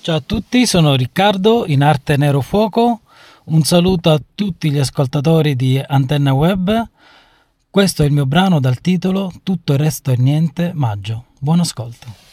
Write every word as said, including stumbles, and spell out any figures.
Ciao a tutti, sono Riccardo, in arte Nero Fuoco. Un saluto a tutti gli ascoltatori di Antenna Web. Questo è il mio brano dal titolo Tutto il resto è niente, Maggio. Buon ascolto.